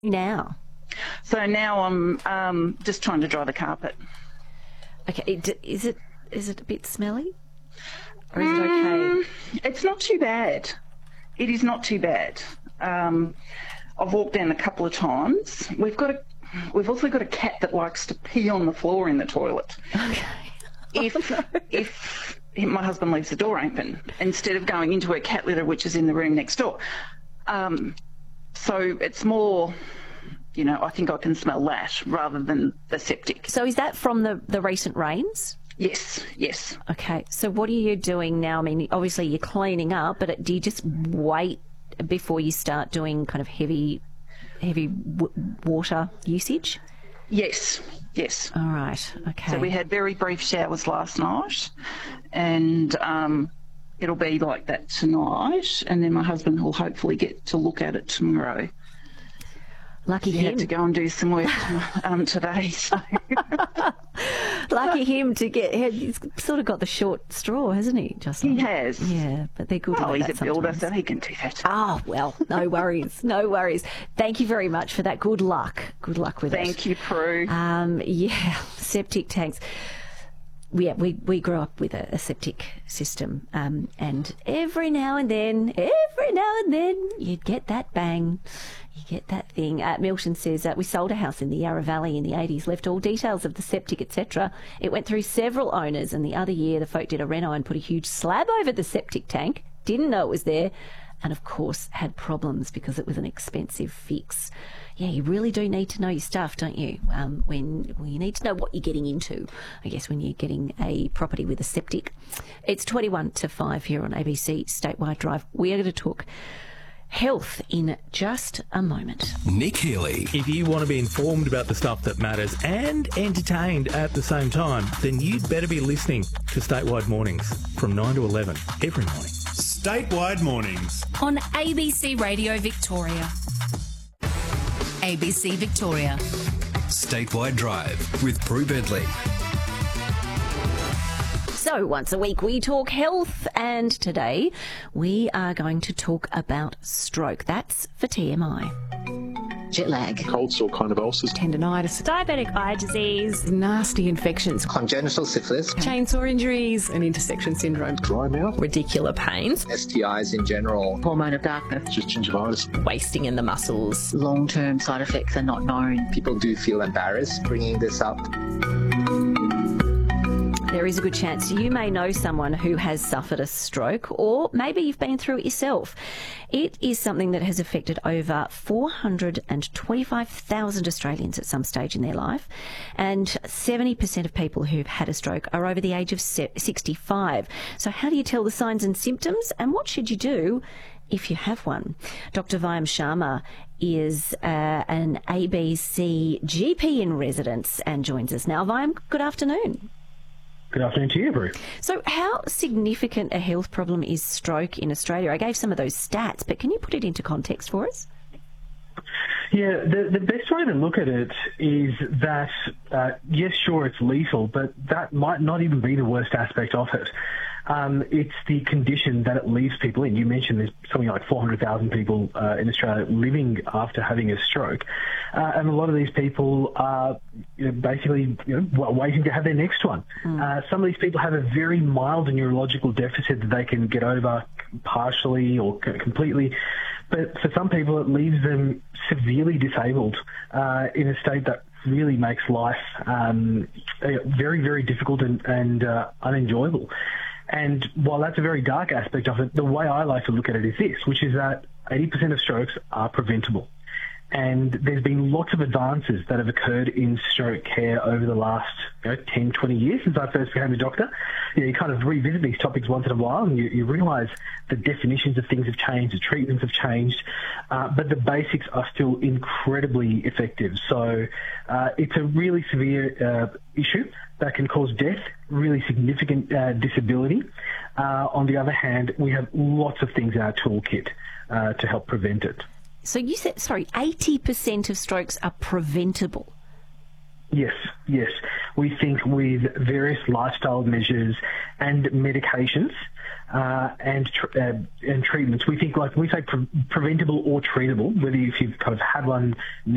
Now? So now I'm just trying to dry the carpet. Okay, is it a bit smelly? Or is it okay? It's not too bad. It is not too bad. I've walked down a couple of times. We've also got a cat that likes to pee on the floor in the toilet. Okay. If my husband leaves the door open instead of going into her cat litter, which is in the room next door. So it's more, I think I can smell that rather than the septic. So is that from the recent rains? Yes. Okay, so what are you doing now? I mean, obviously you're cleaning up, but do you just wait before you start doing kind of heavy water usage? Yes. All right, okay. So we had very brief showers last night, and it'll be like that tonight, and then my husband will hopefully get to look at it tomorrow. Lucky He him. had to go and do some work today. So. Lucky him to get. He's sort of got the short straw, hasn't he, Justin? He has. Yeah, but they're good. Oh, like he's that a builder, sometimes. so he can do that. Oh, well, no worries. No worries. Thank you very much for that. Good luck. Good luck with it. Thank you, Prue. Septic tanks. Yeah, we grew up with a septic system, and every now and then, you'd get that bang. You get that thing. Milton says, we sold a house in the Yarra Valley in the 80s, left all details of the septic, etc. It went through several owners, and the other year the folk did a reno and put a huge slab over the septic tank, didn't know it was there, and of course had problems because it was an expensive fix. Yeah, you really do need to know your stuff, don't you? When you need to know what you're getting into, I guess, when you're getting a property with a septic. It's 21 to 5 here on ABC Statewide Drive. We are going to talk health in just a moment. Nick Healy. If you want to be informed about the stuff that matters and entertained at the same time, then you'd better be listening to Statewide Mornings from 9 to 11 every morning. Statewide Mornings on ABC Radio Victoria. ABC Victoria. Statewide Drive with Prue Bentley. So once a week we talk health, and today we are going to talk about stroke. That's for TMI. Jet lag, cold sore kind of ulcers, tendinitis, diabetic eye disease, nasty infections, congenital syphilis, chainsaw injuries, and intersection syndrome, dry mouth, radicular pains, STIs in general, hormone of darkness, just gingivitis, wasting in the muscles. Long-term side effects are not known. People do feel embarrassed bringing this up. There is a good chance you may know someone who has suffered a stroke, or maybe you've been through it yourself. It is something that has affected over 425,000 Australians at some stage in their life, and 70% of people who've had a stroke are over the age of 65. So how do you tell the signs and symptoms, and what should you do if you have one? Dr. Vyam Sharma is an ABC GP in residence and joins us now. Vyam, good afternoon. Good afternoon to you, Bruce. So how significant a health problem is stroke in Australia? I gave some of those stats, but can you put it into context for us? Yeah, the best way to look at it is that, yes, sure, it's lethal, but that might not even be the worst aspect of it. It's the condition that it leaves people in. You mentioned there's something like 400,000 people in Australia living after having a stroke. And a lot of these people are basically waiting to have their next one. Some of these people have a very mild neurological deficit that they can get over partially or completely. But for some people, it leaves them severely disabled in a state that really makes life very, very difficult and unenjoyable. And while that's a very dark aspect of it, the way I like to look at it is this, which is that 80% of strokes are preventable. And there's been lots of advances that have occurred in stroke care over the last 10, 20 years since I first became a doctor. You kind of revisit these topics once in a while and you realise the definitions of things have changed, the treatments have changed, but the basics are still incredibly effective. So it's a really severe issue that can cause death, really significant disability. On the other hand, we have lots of things in our toolkit to help prevent it. So you said, 80% of strokes are preventable. Yes. We think with various lifestyle measures and medications and treatments, we think, like we say, preventable or treatable, whether if you've kind of had one